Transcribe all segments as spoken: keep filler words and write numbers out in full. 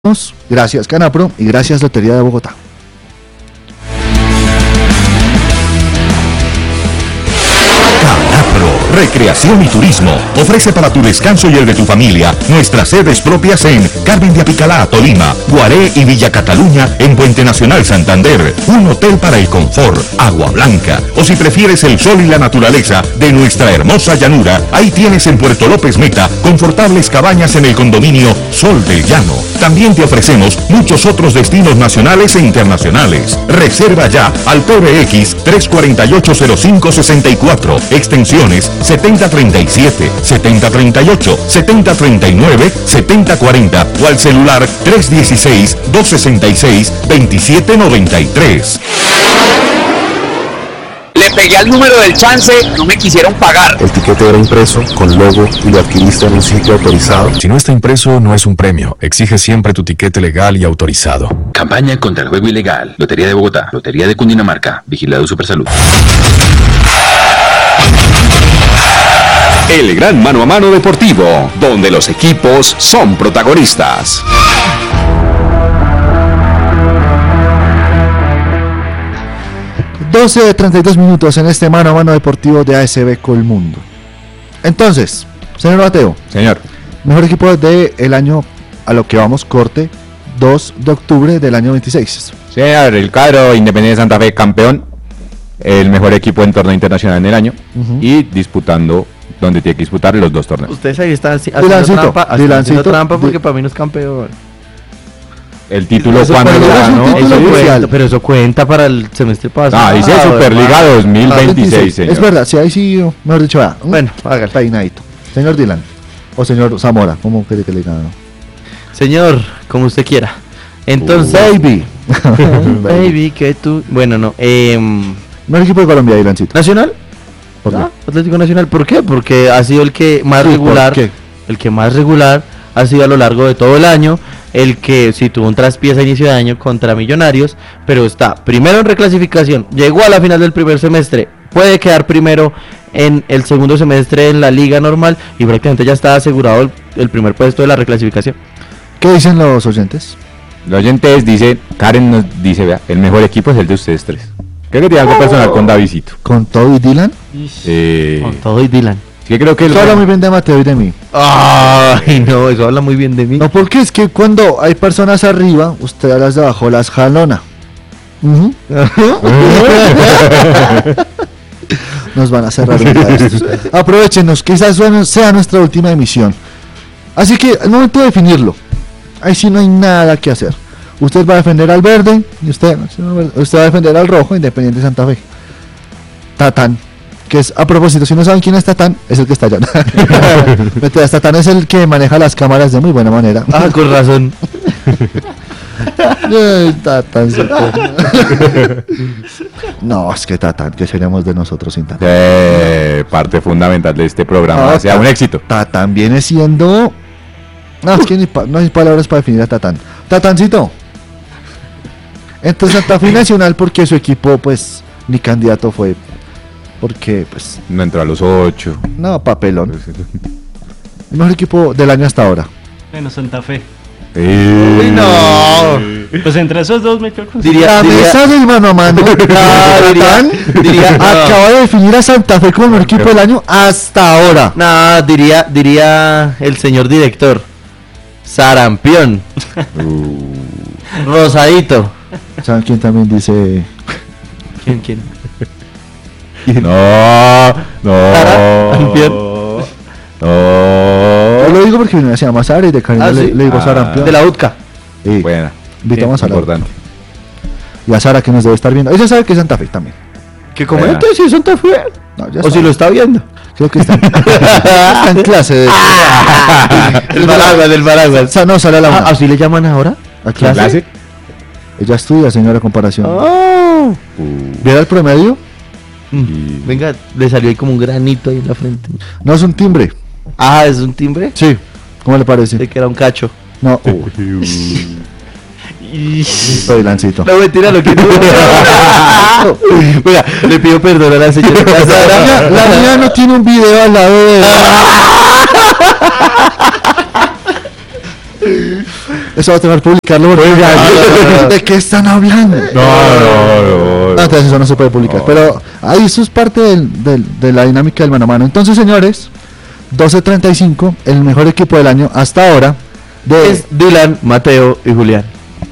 Gracias Canapro y gracias Lotería de Bogotá. Canapro, Recreación y Turismo, ofrece para tu descanso y el de tu familia nuestras sedes propias en Carmen de Apicalá, Tolima, Guaré y Villa Cataluña en Puente Nacional Santander, un hotel para el confort, agua blanca, o si prefieres el sol y la naturaleza de nuestra hermosa llanura, ahí tienes en Puerto López Meta confortables cabañas en el condominio Sol del Llano. También te ofrecemos muchos otros destinos nacionales e internacionales. Reserva ya al P B X tres cuatro ocho cero cinco seis cuatro, extensiones setenta treinta y siete, setenta treinta y ocho, setenta treinta y nueve, setenta cuarenta o al celular tres uno seis, dos seis seis, dos siete nueve tres. Le pegué al número del chance, no me quisieron pagar. El tiquete era impreso, con logo, y lo adquiriste en un sitio autorizado. Si no está impreso, no es un premio. Exige siempre tu tiquete legal y autorizado. Campaña contra el juego ilegal. Lotería de Bogotá. Lotería de Cundinamarca. Vigilado Supersalud. El gran mano a mano deportivo, donde los equipos son protagonistas. doce treinta y dos minutos en este mano a mano deportivo de A S B Colmundo. Entonces, señor Mateo. Señor. Mejor equipo del año a lo que vamos, corte, dos de octubre del año veintiséis. Señor, el cuadro Independiente Santa Fe campeón, el mejor equipo en torneo internacional en el año, uh-huh. y disputando donde tiene que disputar los dos torneos. Ustedes ahí están haciendo Dilancito, trampa, haciendo Dilancito, trampa porque Dil- para mí no es campeón. El título Eso cuando cuenta, lo ganó, es un Eso título cuenta, oficial. pero eso cuenta para el semestre pasado. Ah, dice Superliga dos mil veintiséis, señor. Es verdad, si ahí sí, mejor dicho, va. Bueno, hágale. Peinadito. Señor Dylan, o señor Zamora, ¿cómo quiere que le digan? Señor, como usted quiera. Entonces, Uh, baby. baby, que tú. Bueno, no. Eh, Mejor equipo de Colombia, Dylancito. ¿Nacional? ¿Por qué? Ah, Atlético Nacional. ¿Por qué? Porque ha sido el que más Sí, regular. ¿por qué? El que más regular ha sido a lo largo de todo el año. El que sí tuvo un traspiés a inicio de año contra Millonarios, pero está primero en reclasificación. Llegó a la final del primer semestre. Puede quedar primero en el segundo semestre en la liga normal y prácticamente ya está asegurado el, el primer puesto de la reclasificación. ¿Qué dicen los oyentes? Los oyentes dice, Karen nos dice, vea, el mejor equipo es el de ustedes tres. Creo que tiene algo personal con Davidito. ¿Con todo y Dylan? Eh, Con todo y Dylan. sí, creo que el... Eso habla muy bien de Mateo y de mí. Ay, no, eso habla muy bien de mí. No, porque es que cuando hay personas arriba, usted a las de abajo las jalona. Ujú. Nos van a cerrar un día de estos. Aprovechenos, quizás sea nuestra última emisión. Así que al momento de definirlo, ahí sí no hay nada que hacer. Usted va a defender al verde y usted, usted va a defender al rojo, Independiente Santa Fe. Tatán, que es, a propósito, si no saben quién es Tatán, es el que está allá. Mentiras, Tatán es el que maneja las cámaras de muy buena manera. Ah, con razón. Ay, Tatán, no, es que Tatán, ¿qué seríamos de nosotros sin Tatán? Eh, parte fundamental de este programa, Ah, sea un éxito. Tatán viene siendo... No, es que ni pa- no hay palabras para definir a Tatán. Tatancito. Entonces Santa Fe Nacional, porque su equipo, pues, ni candidato fue. Porque, pues, No entró a los ocho. no, papelón. El mejor equipo del año hasta ahora. Bueno, Santa Fe. Eh, Uy, no. Pues entre esos dos me quedo con Diría- La diría- mesa del mano a mano. No, diría- Tatán diría- no. acaba de definir a Santa Fe como el mejor equipo del año hasta ahora. No, diría, diría el señor director. Sarampión. Rosadito. ¿Saben quién también dice? ¿Quién, quién? No, no. Sarampión. Yo No. lo digo porque mi novia se llama Sara y de cariño Ah, le, ¿sí? le digo Ah. Sarampión. De la U T C A. Sí. Buena. Invitamos a Sara. Importante. Y a Sara que nos debe estar viendo. Ella sabe que es Santa Fe también. Que Buena. comente si es Santa Fe. No, ya O sabe. si lo está viendo. Creo que está, está en clase de... El paraguas, del paraguas. Sa- no, sale a la Ah, una. ¿así le llaman ahora? ¿A clase? ¿Clase? Ella estudia, señora, comparación. Oh. ¿Viera el promedio? Mm. Venga, le salió ahí como un granito ahí en la frente. No, es un timbre. Ah, ¿es un timbre? Sí. ¿Cómo le parece? Sé que era un cacho. No. Soy Lancito. No, mentira, lo que no. Oiga, le pido perdón a la señora. La niña, la niña no tiene un video al lado de... Eso va a tener que publicarlo. Porque Oiga, ¿de qué están hablando? No, no, no. No, entonces eso no se puede publicar. No. Pero ahí eso es parte del, del, de la dinámica del mano a mano. Entonces, señores, doce treinta y cinco, el mejor equipo del año hasta ahora de Es Dylan, Mateo y Julián.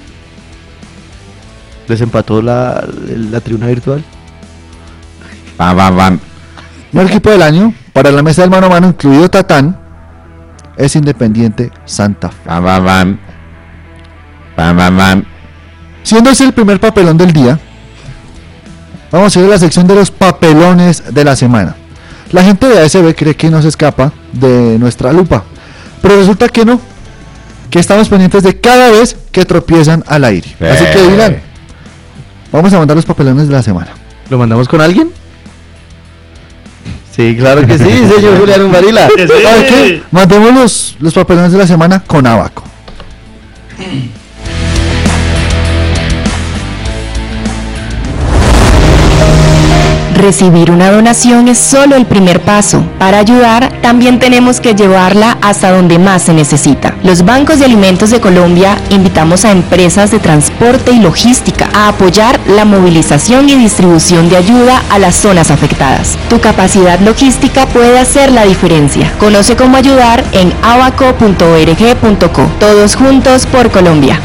Desempató la, la tribuna virtual. Bam, bam, bam. mejor equipo del año para la mesa del mano a mano, incluido Tatán, es Independiente Santa Fe. Bam, bam, bam. Bam, bam, bam. Siendo ese el primer papelón del día, vamos a ir a la sección de los papelones de la semana. La gente de A S B cree que no se escapa de nuestra lupa, pero resulta que no, que estamos pendientes de cada vez que tropiezan al aire. Eh. Así que Dylan, vamos a mandar los papelones de la semana. ¿Lo mandamos con alguien? Sí, claro que sí, señor Julián Umbarila. Que sí. ¿Sabe qué? Mandemos los, los papelones de la semana con Abaco. Recibir una donación es solo el primer paso. Para ayudar, también tenemos que llevarla hasta donde más se necesita. Los bancos de alimentos de Colombia invitamos a empresas de transporte y logística a apoyar la movilización y distribución de ayuda a las zonas afectadas. Tu capacidad logística puede hacer la diferencia. Conoce cómo ayudar en abaco punto org punto co. Todos juntos por Colombia.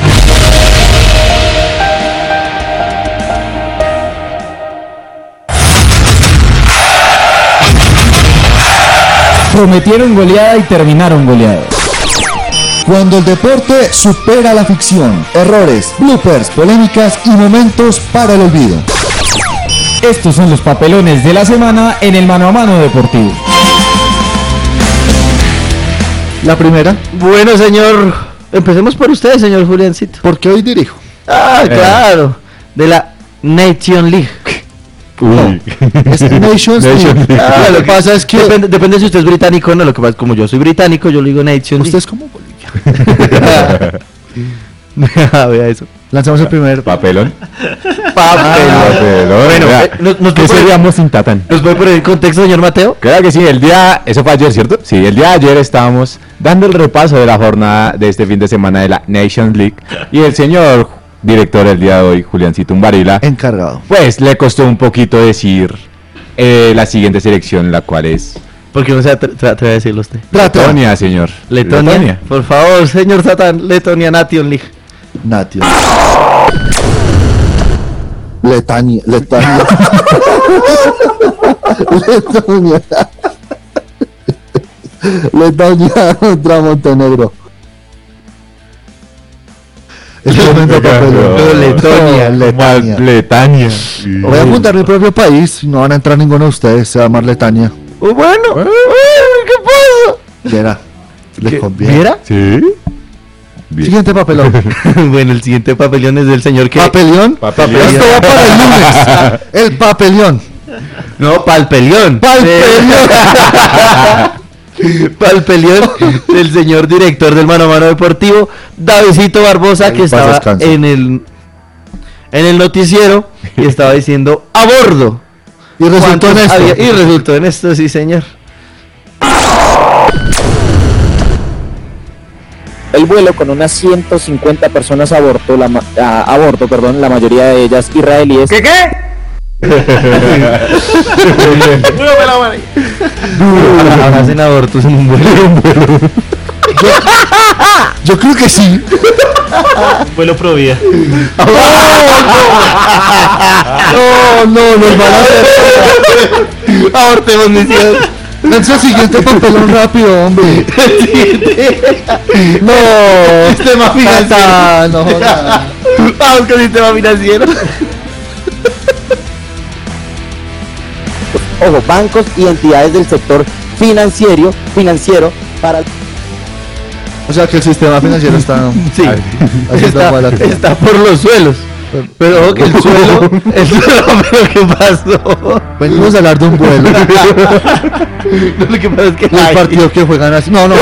Prometieron goleada y terminaron goleados. Cuando el deporte supera la ficción, errores, bloopers, polémicas y momentos para el olvido. Estos son los papelones de la semana en el Mano a Mano Deportivo. La primera, Bueno, señor, empecemos por usted, señor Juliancito. porque hoy dirijo. Ah, Eh. claro, de la Nation League. Uy. Es Nations Nations League. League. Ah, lo que pasa es que Depende, depende si usted es británico o no, lo que pasa es como yo soy británico, yo le digo Nation usted League. es como Bolivia. Vea eso. Lanzamos el primer Papelón. Papelón. Papelón. Bueno, Vea, eh, nos- nos ¿qué puede poner- seríamos sin Tatán? ¿Nos puede poner en contexto, señor Mateo? Claro que sí, el día, eso fue ayer, ¿cierto? Sí, el día de ayer estábamos dando el repaso de la jornada de este fin de semana de la Nations League y el señor director del día de hoy, Juliancito Umbarila, encargado. pues le costó un poquito decir eh, la siguiente selección, la cual es Porque no se atre- se atreve a decirlo usted. Trata. Letonia, señor. Letonia. Por favor, señor Satán, Letonia Nation League. Natio. Letania. Letania. Letonia. Letonia contra Montenegro. Es tremendo papel. No, Letonia. Letania. Letania. Voy a apuntar mi propio país. No van a entrar ninguno de ustedes. Se va a llamar Letania. Oh, bueno, ¿qué pasa? Verá. Les ¿Qué? conviene. ¿Viera? Sí. Bien. Siguiente papelón. Bueno, el siguiente papelón es del señor que... Papelión. Papelión. Esto va para el lunes. El papelión. No, palpelión. Palpelión. Palpelión del señor director del Mano a Mano Deportivo, Davidcito Barbosa, que En paz estaba descanse. en el en el noticiero y estaba diciendo a bordo. Y resultó en ¿Cuántos esto. había? Y resultó en esto, sí, señor. El vuelo con unas ciento cincuenta personas a bordo, la, ma- a, a bordo, perdón, la mayoría de ellas israelíes. ¿Qué qué? Hacen abortos en un vuelo. Yo creo que sí. Vuelo pro vida. No, no, nos van a hacer. Abortemos misión. Lanza el siguiente papelón rápido, hombre. No. Sistema financiero. Tata, no jodas. Vamos con sistema financiero. Ojo, bancos y entidades del sector financiero, financiero para O sea que el sistema financiero está. Sí, Así está, está la cosa. está por los suelos. Pero ojo que el suelo, el suelo, pero ¿qué pasó? Venimos a hablar de un vuelo. No, lo que pasa es que Los ay, partidos que juegan así. No, no.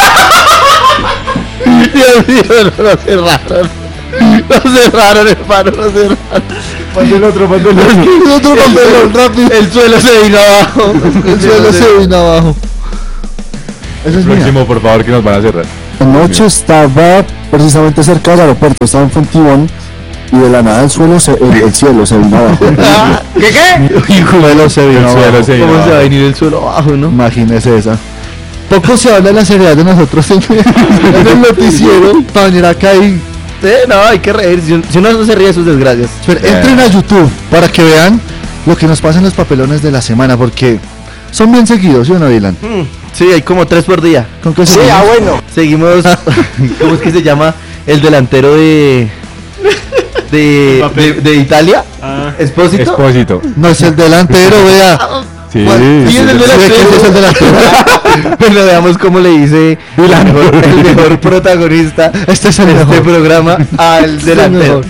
Dios mío, no lo cerraron. Lo cerraron, hermano, lo cerraron. Mande el otro, mande el otro. El otro papelón rápido. El suelo se vino abajo. El suelo se vino abajo. Eso es mía. Próximo, por favor, que nos van a cerrar. Anoche estaba precisamente cerca del aeropuerto, estaba en Fontibón, y de la nada el suelo se, el, el cielo se vino abajo. ¿Qué qué? El suelo se vino El suelo abajo. se vino ¿Cómo se va a abajo. venir el suelo abajo, no? Imagínese esa. Poco se habla de la seriedad de nosotros en, en el noticiero para venir acá y... Eh, no, hay que reír. Si, si uno no se ríe de sus desgracias. Pero entren a YouTube para que vean lo que nos pasa en los papelones de la semana, porque son bien seguidos, ¿sí o no, Dylan? Mm, sí, hay como tres por día. ¿Con qué Sí, seguimos? ah, bueno. Seguimos. ¿Cómo es que se llama? El delantero de. De, de, de Italia. Ah. Espósito. Expósito. No es el delantero, vea. Sí, ¿Cuál? sí, ¿Quién es el sí, delantero? ¿Quién es el delantero? Pero veamos cómo le dice el mejor, el mejor protagonista Este es el de este mejor. programa al delantero.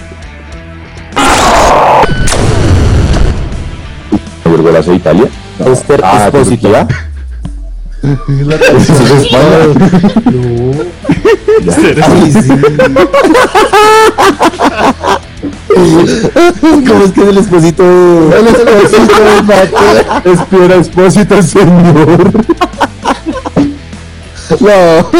¿Vergüenza de Italia? Esther Ah, Expósito. Turquía. Eso es España. Ay, sí. ¿Cómo es que es el Expósito? Él es el Expósito del mate. Espera, Expósito, señor. No.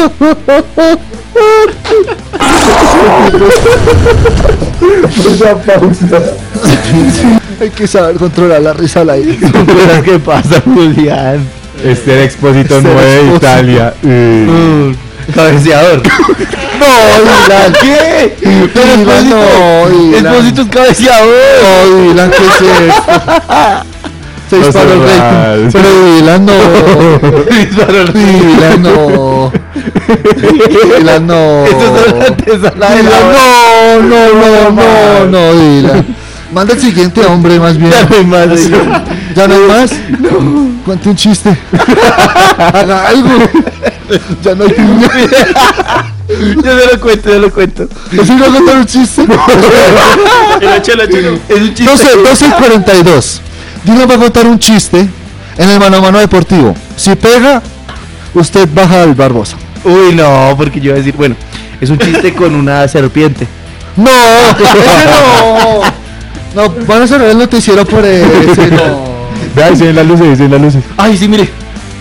Una pausa. Hay que saber controlar la risa al aire. Cosas que pasa, Julián. Este era Expósito Este era nueve de Expósito. Italia. Eh. Mm, cabeceador. No, Dylan. ¿Qué? Pero Dylan, no, Dylan. Expósito es cabeceador. No, Dylan, ¿qué es esto? Se No disparó el se rating. va. Pero Dylan no. Disparó el Dylan no. Dylan no. Esto es la antesala de la Dylan, hora. no, no, no, no, no, Dylan. Manda el siguiente hombre, más bien. Ya no hay más. señor. ¿Ya no hay más? No. Cuente un chiste. Haga algo. Ya no hay niño. Yo se lo cuento, yo lo cuento. ¿Es ir a contar un chiste? Chelo, chelo, chelo. Es un chiste. doce, doce y cuarenta y dos. Dylan va a contar un chiste en el mano a mano deportivo. Si pega, usted baja al Barbosa. Uy, no, porque yo iba a decir, bueno, es un chiste con una serpiente. ¡No! ¡Ese no! No, van a cerrar el noticiero por ese, no. Vea, dicen las luces, dicen las luces. Ay, sí, mire.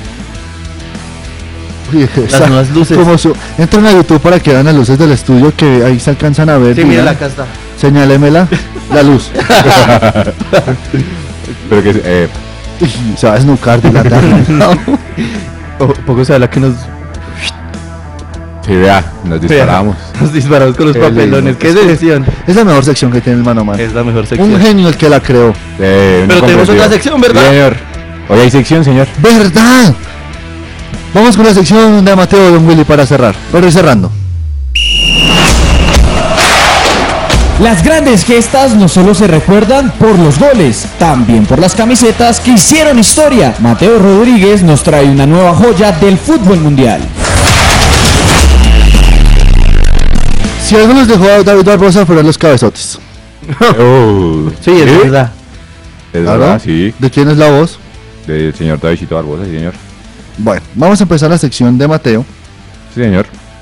Uy, Las esa- nuevas luces. como su- entran a YouTube para que vean las luces del estudio, que ahí se alcanzan a ver. Sí, mira, Dylan. acá está. Señálemela, la luz. Pero que eh, Uy, se va a desnucar de la O- poco se habla que nos, sí, vea, nos disparamos. nos disparamos con los Qué papelones. lindo. ¿Qué sección? Es la mejor sección que tiene el mano a mano. Es la mejor sección. Un genio el que la creó. Eh, una Pero tenemos comprensión. otra sección, ¿verdad? Sí, señor. Hoy hay sección, señor. ¿Verdad? Vamos con la sección de Mateo Don Willy para cerrar. Para ir cerrando. Las grandes gestas no solo se recuerdan por los goles, también por las camisetas que hicieron historia. Mateo Rodríguez nos trae una nueva joya del fútbol mundial. Si algo les dejó a David Barbosa fueron los cabezotes. Oh, Sí, es ¿sí? verdad. Es ¿Verdad? verdad, sí. ¿De quién es la voz? Del señor Davidito Barbosa, sí, señor. Bueno, vamos a empezar la sección de Mateo, Sí, señor.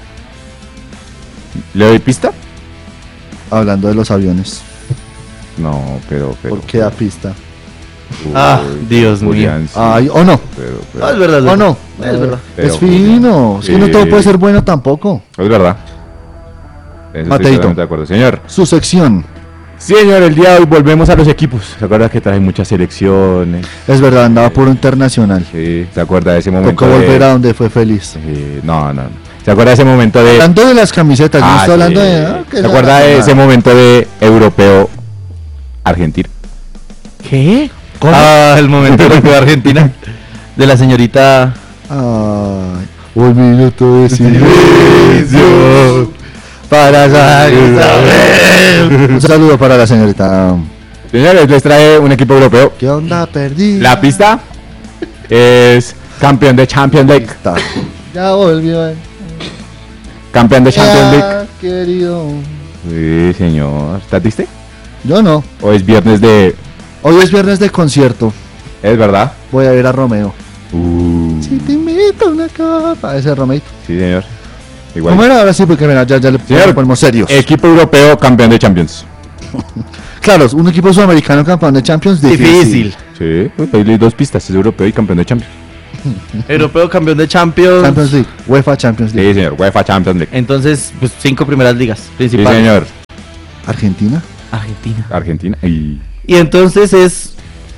¿Le doy pista? hablando de los aviones. No, pero... pero ¿Por qué da pista? Uy, Ah, Dios mío. Julián, sí, Ay, o no. pero- pero- Ah, es verdad. es ¿O verdad. no? Es verdad. Pero, Es fino. Es que no todo sí. puede ser bueno tampoco. Es verdad. Eso Mateito. estoy totalmente de acuerdo. Señor. Su sección. Sí, señor, el día de hoy volvemos a los equipos. ¿Se acuerda que traje muchas selecciones? Es verdad, andaba puro internacional. Sí, ¿se acuerda de ese momento? Tocó volver de... a donde fue feliz. Sí, no, no, no. ¿Se acuerda de ese momento de... Hablando de las camisetas, yo Ah, estoy hablando sí. de... ah, que ¿Se la- acuerda de ese momento de europeo argentino? ¿Qué? Ah, el momento europeo de Argentina. De la señorita. Ay, un minuto de silencio para Isabel. Un saludo para la señorita. Señores, les trae un equipo europeo. ¿Qué onda, perdí? La pista es campeón de Champions League. Está. Ya volvió. eh. Campeón de Champions League. Ya, querido. Sí, señor. ¿Estás triste? Yo no. Hoy es viernes de... Hoy es viernes de concierto. ¿Es verdad? Voy a ver a Romeo. Uh, Si te invito a una copa. Ese es Romeito. sí, señor. Igual. ¿Cómo era? Ahora sí, porque mira, ya, ya le Señor, ponemos serios. Equipo europeo campeón de Champions. Claro, un equipo sudamericano campeón de Champions, difícil. Difícil. Sí, uy, ahí leí dos pistas. Es europeo y campeón de Champions. Europeo, campeón de Champions. Champions League, UEFA Champions League. Sí, señor, UEFA Champions League. Entonces, pues cinco primeras ligas Sí, principales. señor. Argentina. Argentina. Argentina y... Y entonces es...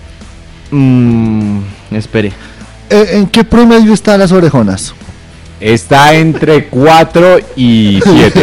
Mmm, espere. Eh, ¿En qué promedio están las orejonas? Está entre cuatro y siete.